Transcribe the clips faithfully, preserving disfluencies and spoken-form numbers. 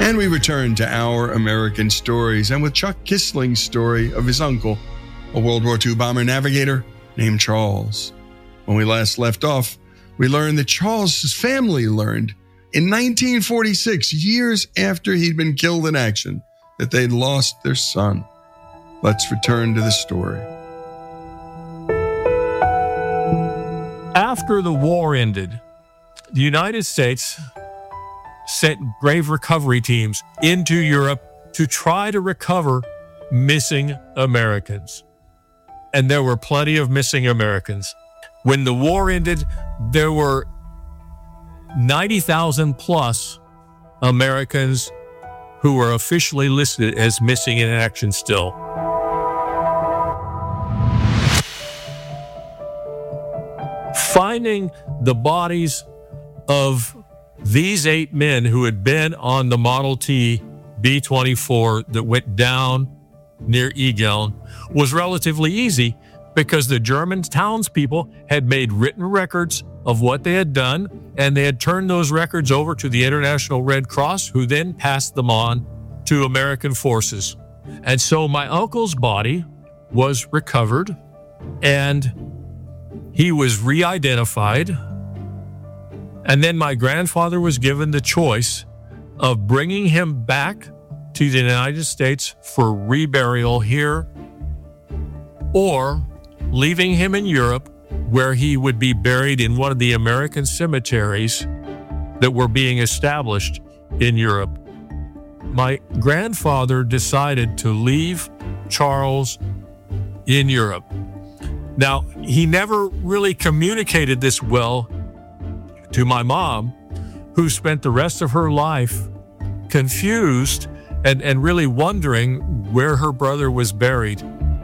And we return to Our American Stories, and with Chuck Kissling's story of his uncle, a World War Two bomber navigator named Charles. When we last left off, we learned that Charles's family learned in nineteen forty-six, years after he'd been killed in action, that they'd lost their son. Let's return to the story. After the war ended, the United States sent grave recovery teams into Europe to try to recover missing Americans. And there were plenty of missing Americans. When the war ended, there were ninety thousand plus Americans who were officially listed as missing in action still. Finding the bodies of these eight men who had been on the Model T B twenty-four that went down near Egeln was relatively easy because the German townspeople had made written records of what they had done, and they had turned those records over to the International Red Cross, who then passed them on to American forces. And so my uncle's body was recovered, and he was re-identified. And then my grandfather was given the choice of bringing him back to the United States for reburial here, or leaving him in Europe where he would be buried in one of the American cemeteries that were being established in Europe. My grandfather decided to leave Charles in Europe. Now, he never really communicated this well to my mom, who spent the rest of her life confused and, and really wondering where her brother was buried.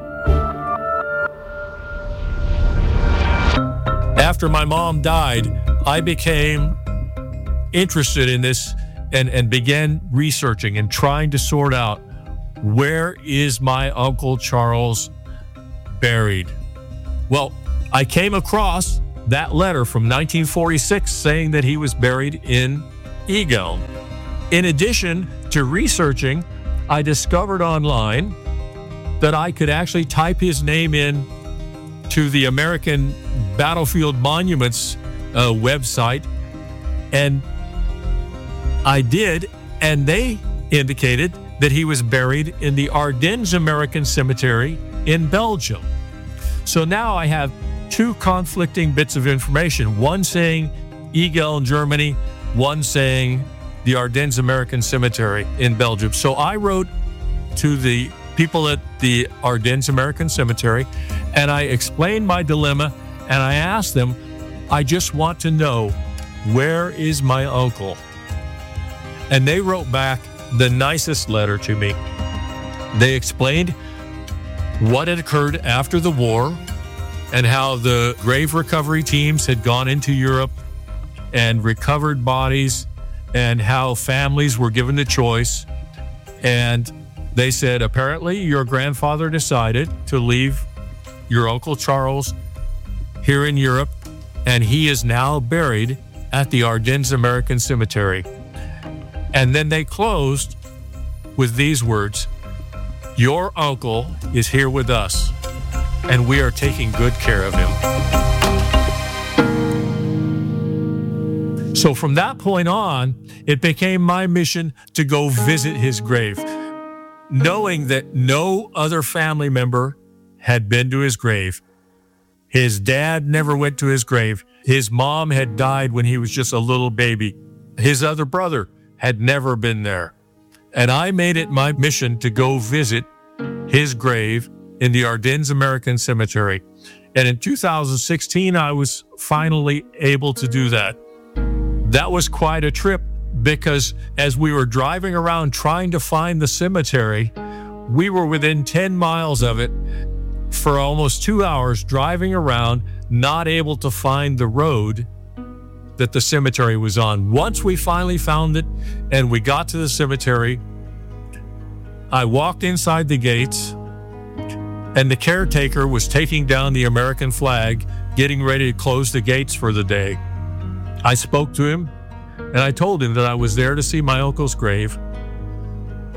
After my mom died, I became interested in this and, and began researching and trying to sort out, where is my Uncle Charles buried? Well, I came across that letter from nineteen forty-six saying that he was buried in Egeln. In addition to researching, I discovered online that I could actually type his name in to the American Battlefield Monuments uh, website, and I did, and they indicated that he was buried in the Ardennes American Cemetery in Belgium. So now I have two conflicting bits of information, one saying Egeln, Germany, one saying the Ardennes American Cemetery in Belgium. So I wrote to the people at the Ardennes American Cemetery, and I explained my dilemma, and I asked them, I just want to know, where is my uncle? And they wrote back the nicest letter to me. They explained what had occurred after the war and how the grave recovery teams had gone into Europe and recovered bodies, and how families were given the choice. And they said, apparently your grandfather decided to leave your Uncle Charles here in Europe, and he is now buried at the Ardennes American Cemetery. And then they closed with these words, your uncle is here with us, and we are taking good care of him. So from that point on, it became my mission to go visit his grave, knowing that no other family member had been to his grave. His dad never went to his grave. His mom had died when he was just a little baby. His other brother had never been there. And I made it my mission to go visit his grave in the Ardennes American Cemetery. And in two thousand sixteen, I was finally able to do that. That was quite a trip, because as we were driving around trying to find the cemetery, we were within ten miles of it for almost two hours driving around, not able to find the road that the cemetery was on. Once we finally found it and we got to the cemetery, I walked inside the gates, and the caretaker was taking down the American flag, getting ready to close the gates for the day. I spoke to him, and I told him that I was there to see my uncle's grave,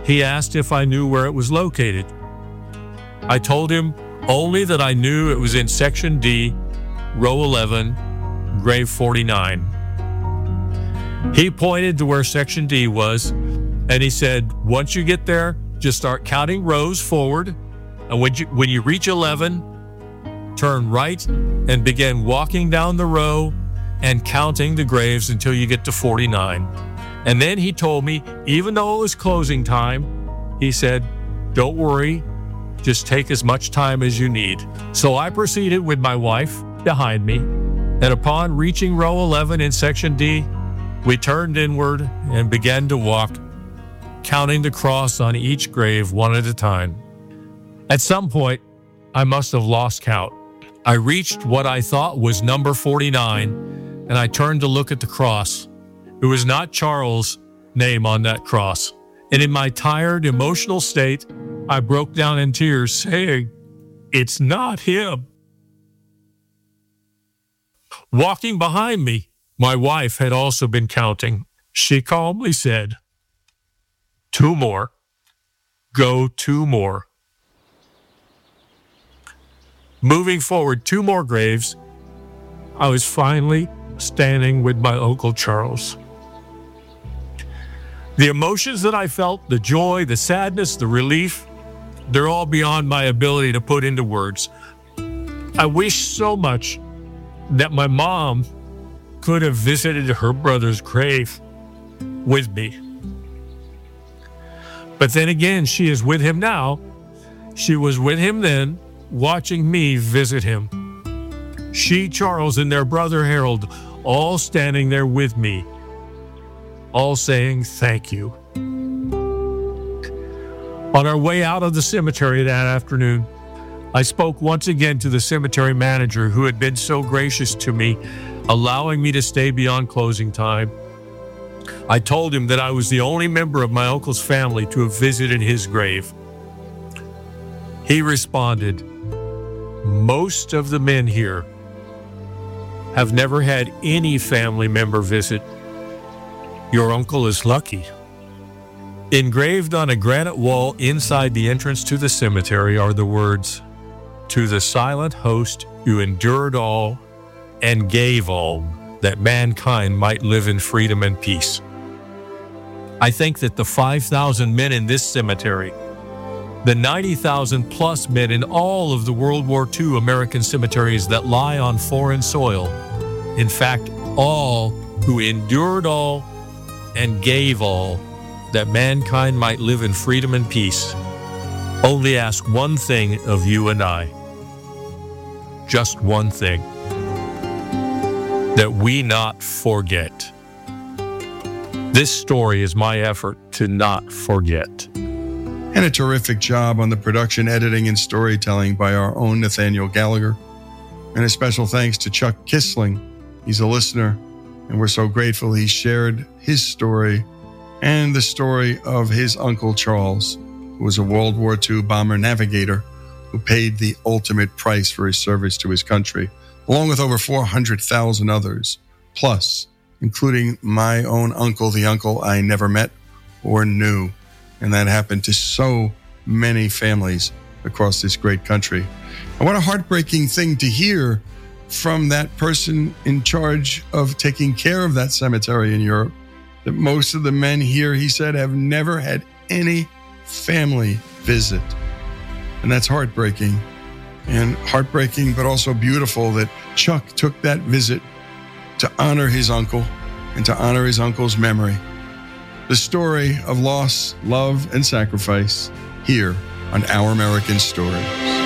he asked if I knew where it was located. I told him only that I knew it was in Section D, Row eleven, Grave forty-nine. He pointed to where Section D was, and he said, once you get there, just start counting rows forward, and when you, when you reach eleven, turn right and begin walking down the row and counting the graves until you get to forty-nine. And then he told me, even though it was closing time, he said, don't worry, just take as much time as you need. So I proceeded with my wife behind me, and upon reaching row eleven in Section D, we turned inward and began to walk, counting the cross on each grave one at a time. At some point, I must have lost count. I reached what I thought was number forty-nine, and I turned to look at the cross. It was not Charles' name on that cross. And in my tired, emotional state, I broke down in tears, saying, it's not him. Walking behind me, my wife had also been counting. She calmly said, two more. Go two more. Moving forward two more graves, I was finally standing with my Uncle Charles. The emotions that I felt, the joy, the sadness, the relief, they're all beyond my ability to put into words. I wish so much that my mom could have visited her brother's grave with me. But then again, she is with him now. She was with him then, watching me visit him. She, Charles, and their brother Harold, all standing there with me, all saying thank you. On our way out of the cemetery that afternoon, I spoke once again to the cemetery manager who had been so gracious to me, allowing me to stay beyond closing time. I told him that I was the only member of my uncle's family to have visited his grave. He responded, most of the men here have never had any family member visit. Your uncle is lucky. Engraved on a granite wall inside the entrance to the cemetery are the words, to the silent host who endured all and gave all that mankind might live in freedom and peace. I think that the five thousand men in this cemetery, the ninety thousand plus men in all of the World War Two American cemeteries that lie on foreign soil, in fact, all who endured all and gave all that mankind might live in freedom and peace, only ask one thing of you and I. Just one thing. That we not forget. This story is my effort to not forget. And a terrific job on the production, editing, and storytelling by our own Nathaniel Gallagher. And a special thanks to Chuck Kissling. He's a listener, and we're so grateful he shared his story and the story of his Uncle Charles, who was a World War Two bomber navigator who paid the ultimate price for his service to his country, along with over four hundred thousand others, plus, including my own uncle, the uncle I never met or knew. And that happened to so many families across this great country. And what a heartbreaking thing to hear from that person in charge of taking care of that cemetery in Europe, that most of the men here, he said, have never had any family visit. And that's heartbreaking. And heartbreaking, but also beautiful that Chuck took that visit to honor his uncle and to honor his uncle's memory. The story of loss, love, and sacrifice here on Our American Stories.